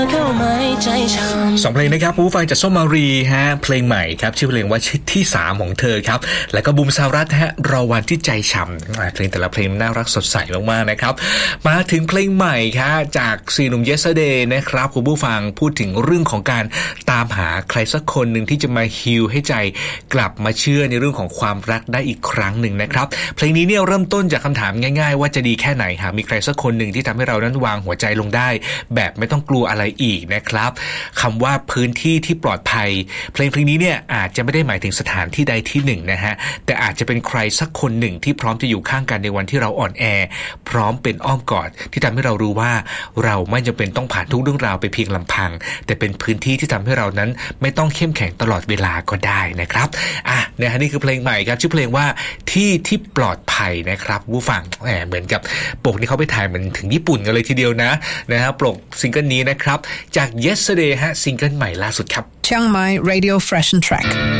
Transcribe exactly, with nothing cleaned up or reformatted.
สองเพลงนะครับผู้ฟังจากส้มมารีฮะเพลงใหม่ครับชื่อเพลงว่าชิดที่สามของเธอครับแล้วก็บูมสาวรัตน์ฮะรอวันที่ใจฉ่ำเพลงแต่ละเพลงน่ารักสดใสมากๆนะครับมาถึงเพลงใหม่ครับจากสี่หนุ่ม Yesterday นะครับคุณผู้ฟังพูดถึงเรื่องของการตามหาใครสักคนหนึ่งที่จะมาฮีลให้ใจกลับมาเชื่อในเรื่องของความรักได้อีกครั้งหนึ่งนะครับเพลงนี้เนี่ยเริ่มต้นจากคำถามง่ายๆว่าจะดีแค่ไหนหากมีใครสักคนหนึ่งที่ทำให้เรานั้นวางหัวใจลงได้แบบไม่ต้องกลัวอะไรอีกนะครับคำว่าพื้นที่ที่ปลอดภัยเพลงเพลงนี้เนี่ยอาจจะไม่ได้หมายถึงสถานที่ใดที่หนึ่งนะฮะแต่อาจจะเป็นใครสักคนหนึ่งที่พร้อมจะอยู่ข้างกันในวันที่เราอ่อนแอพร้อมเป็นอ้อมกอดที่ทำให้เรารู้ว่าเราไม่จำเป็นต้องผ่านทุกเรื่องราวไปเพียงลำพังแต่เป็นพื้นที่ที่ทำให้เรานั้นไม่ต้องเข้มแข็งตลอดเวลาก็ได้นะครับอ่ะนะฮะนี่คือเพลงใหม่ครับชื่อเพลงว่าที่ที่ปลอดภัยนะครับผู้ฟังแหมเหมือนกับปกที่เขาไปถ่ายเหมือนถึงญี่ปุ่นกันเลยทีเดียวนะนะฮะปกซิงเกิลนี้นะครับจาก Yesterday ฮะซิงเกิลใหม่ล่าสุดครับ Chiang Mai Radio Fresh and Track